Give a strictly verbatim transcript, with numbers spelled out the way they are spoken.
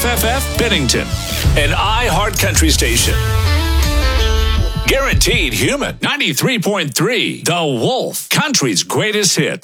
F F F Bennington, an iHeart Country station. Guaranteed human. ninety-three point three The Wolf, country's greatest hits.